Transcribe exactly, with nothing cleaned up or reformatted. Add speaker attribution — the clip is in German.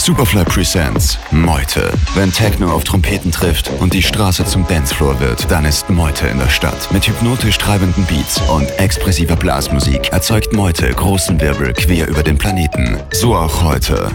Speaker 1: Superfly Presents Meute. Wenn Techno auf Trompeten trifft und die Straße zum Dancefloor wird, dann ist Meute in der Stadt. Mit hypnotisch treibenden Beats und expressiver Blasmusik erzeugt Meute großen Wirbel quer über den Planeten. So auch heute.